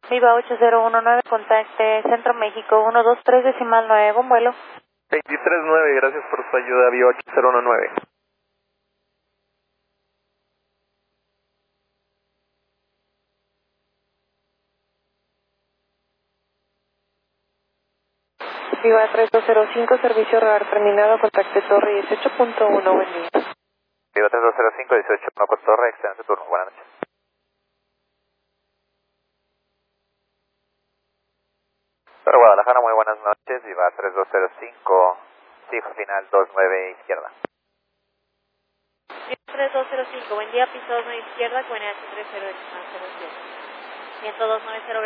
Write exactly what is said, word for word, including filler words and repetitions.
Viva ocho cero uno nueve, contacte Centro México uno dos tres decimal nueve, buen vuelo. veintitrés nueve, gracias por su ayuda, Viva ocho cero uno nueve. Viva tres dos cero cinco, servicio radar terminado, contacte Torre dieciocho punto uno, buen día. Viva tres dos cero cinco, dieciocho, uno con Torre, excelente turno, buenas noches. Para Guadalajara, muy buenas noches, Viva tres dos cero cinco, cifra final dos nueve izquierda. Viva tres dos cero cinco, buen día, piso dos nueve izquierda, Q N H tres cero decimal cero siete. ciento dos noventa.